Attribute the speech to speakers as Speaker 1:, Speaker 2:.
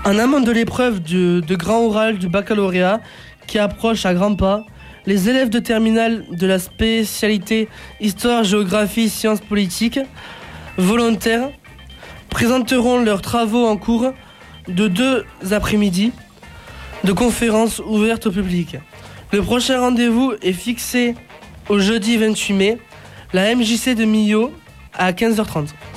Speaker 1: En amont de l'épreuve de grand oral du baccalauréat qui approche à grands pas, les élèves de terminale de la spécialité Histoire, Géographie, Sciences politiques volontaires présenteront leurs travaux en cours de 2 après-midi de conférences ouvertes au public. Le prochain rendez-vous est fixé au jeudi 28 mai, la MJC de Millau à 15h30.